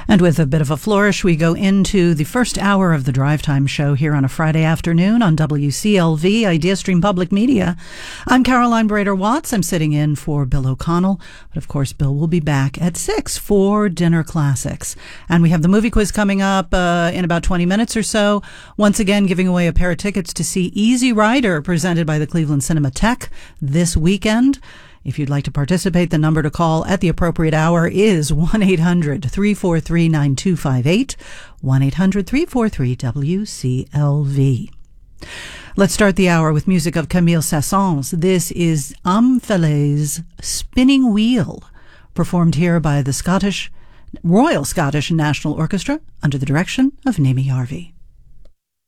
And with a bit of a flourish, we go into the first hour of the Drive Time show here on a Friday afternoon on WCLV, IdeaStream Public Media. I'm Caroline Brader-Watts. I'm sitting in for Bill O'Connell. But of course, Bill will be back at 6 for Dinner Classics. And we have the movie quiz coming up in about 20 minutes or so. Once again, giving away a pair of tickets to see Easy Rider, presented by the Cleveland Cinematheque this weekend. If you'd like to participate, the number to call at the appropriate hour is 1-800-343-9258, 1-800-343-WCLV. Let's start the hour with music of Camille Saint-Saëns. This is Am Spinning Wheel, performed here by the Royal Scottish National Orchestra under the direction of Nimi Yarvi.